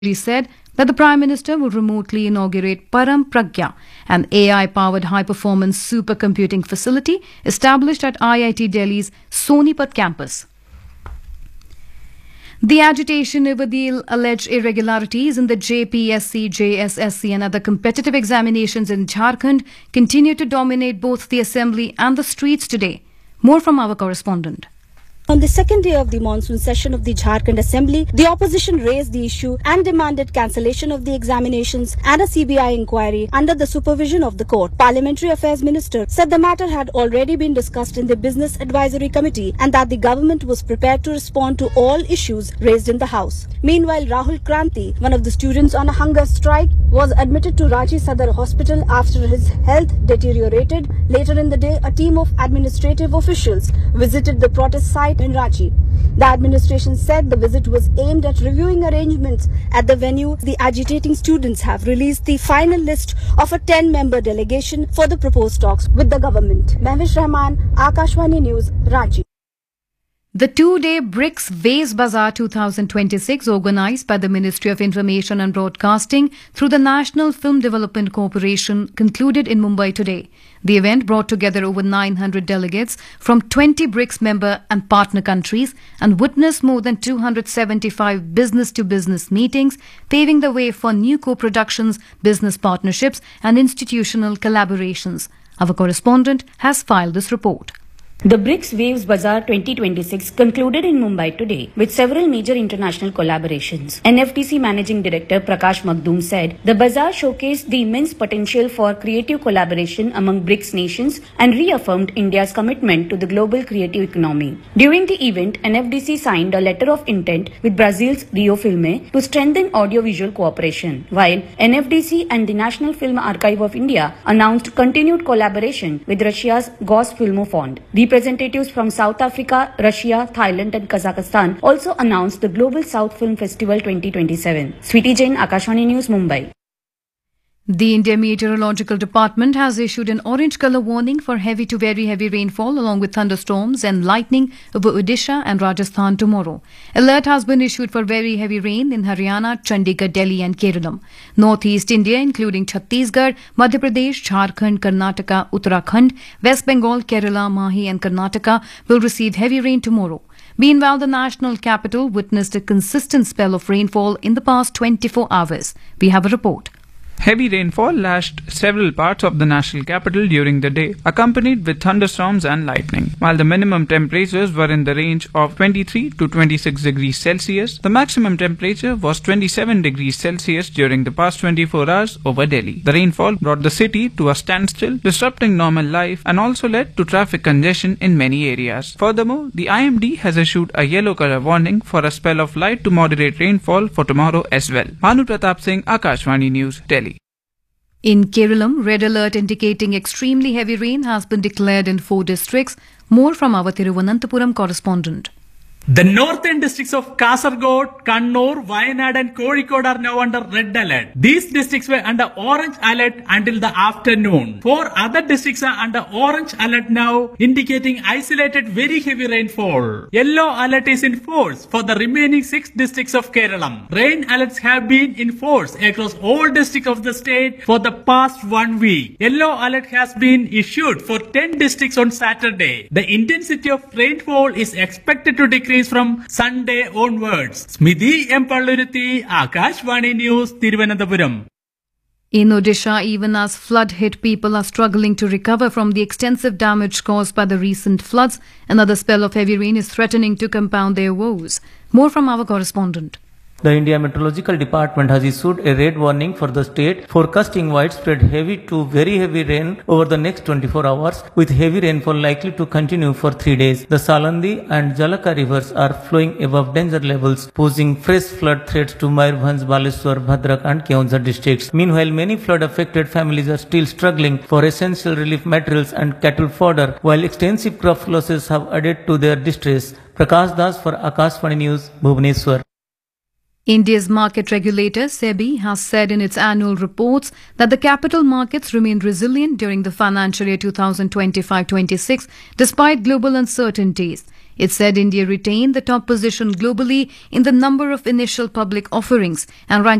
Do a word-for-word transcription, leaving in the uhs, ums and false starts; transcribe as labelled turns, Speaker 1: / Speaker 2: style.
Speaker 1: said that the Prime Minister will remotely inaugurate Param Pragya, an A I-powered high-performance supercomputing facility established at I I T Delhi's Sonipat campus. The agitation over the alleged irregularities in the J P S C, J S S C and other competitive examinations in Jharkhand continue to dominate both the assembly and the streets today. More from our correspondent.
Speaker 2: On the second day of the monsoon session of the Jharkhand Assembly, the opposition raised the issue and demanded cancellation of the examinations and a C B I inquiry under the supervision of the court. Parliamentary Affairs Minister said the matter had already been discussed in the Business Advisory Committee and that the government was prepared to respond to all issues raised in the House. Meanwhile, Rahul Kranti, one of the students on a hunger strike, was admitted to Ranchi Sadar Hospital after his health deteriorated. Later in the day, a team of administrative officials visited the protest site in Ranchi. The administration said the visit was aimed at reviewing arrangements at the venue. The agitating students have released the final list of a ten-member delegation for the proposed talks with the government. Mehwish Rahman, Akashvani News, Ranchi.
Speaker 1: The two-day BRICS Waves Bazaar twenty twenty-six, organised by the Ministry of Information and Broadcasting through the National Film Development Corporation, concluded in Mumbai today. The event brought together over nine hundred delegates from twenty BRICS member and partner countries and witnessed more than two hundred seventy-five business-to-business meetings, paving the way for new co-productions, business partnerships and institutional collaborations. Our correspondent has filed this report.
Speaker 3: The BRICS Waves Bazaar twenty twenty-six concluded in Mumbai today with several major international collaborations. N F D C Managing Director Prakash Makhdoom said the bazaar showcased the immense potential for creative collaboration among BRICS nations and reaffirmed India's commitment to the global creative economy. During the event, N F D C signed a letter of intent with Brazil's Rio Filme to strengthen audiovisual cooperation, while N F D C and the National Film Archive of India announced continued collaboration with Russia's Gosfilmofond. The Representatives from South Africa, Russia, Thailand and Kazakhstan also announced the Global South Film Festival twenty twenty-seven. Sweetie Jain, Akashvani News, Mumbai.
Speaker 1: The India Meteorological Department has issued an orange colour warning for heavy to very heavy rainfall along with thunderstorms and lightning over Odisha and Rajasthan tomorrow. Alert has been issued for very heavy rain in Haryana, Chandigarh, Delhi and Kerala. Northeast India including Chhattisgarh, Madhya Pradesh, Jharkhand, Karnataka, Uttarakhand, West Bengal, Kerala, Mahi and Karnataka will receive heavy rain tomorrow. Meanwhile, the national capital witnessed a consistent spell of rainfall in the past twenty-four hours. We have a report.
Speaker 4: Heavy rainfall lashed several parts of the national capital during the day, accompanied with thunderstorms and lightning. While the minimum temperatures were in the range of twenty-three to twenty-six degrees Celsius, the maximum temperature was twenty-seven degrees Celsius during the past twenty-four hours over Delhi. The rainfall brought the city to a standstill, disrupting normal life and also led to traffic congestion in many areas. Furthermore, the I M D has issued a yellow color warning for a spell of light to moderate rainfall for tomorrow as well. Bhanu Pratap Singh, Akashvani News, Delhi.
Speaker 1: In Kerala, red alert indicating extremely heavy rain has been declared in four districts. More from our Thiruvananthapuram correspondent.
Speaker 5: The northern districts of Kasaragod, Kannur, Wayanad and Kozhikode are now under red alert. These districts were under orange alert until the afternoon. Four other districts are under orange alert now, indicating isolated very heavy rainfall. Yellow alert is in force for the remaining six districts of Kerala. Rain alerts have been in force across all districts of the state for the past one week. Yellow alert has been issued for ten districts on Saturday. The intensity of rainfall is expected to decrease from Sunday onwards. Smithy M. Palluruthi, Akashvani News, Thiruvananthapuram.
Speaker 1: In Odisha, even as flood hit, people are struggling to recover from the extensive damage caused by the recent floods. Another spell of heavy rain is threatening to compound their woes. More from our correspondent.
Speaker 6: The India Meteorological Department has issued a red warning for the state, forecasting widespread heavy to very heavy rain over the next twenty-four hours, with heavy rainfall likely to continue for three days. The Salandi and Jalaka rivers are flowing above danger levels, posing fresh flood threats to Mayurbhanj, Baleshwar, Bhadrak and Keonjhar districts. Meanwhile, many flood-affected families are still struggling for essential relief materials and cattle fodder, while extensive crop losses have added to their distress. Prakash Das for Akashvani News, Bhubaneswar.
Speaker 1: India's market regulator, SEBI, has said in its annual reports that the capital markets remained resilient during the financial year twenty twenty-five twenty-six despite global uncertainties. It said India retained the top position globally in the number of initial public offerings and ranked